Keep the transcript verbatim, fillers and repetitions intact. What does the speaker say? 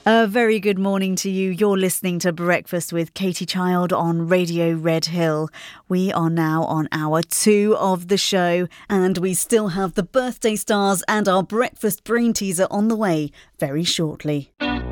A very good morning to you. You're listening to Breakfast with Katie Child on Radio Red Hill. We are now on hour two of the show, and we still have the birthday stars and our breakfast brain teaser on the way very shortly.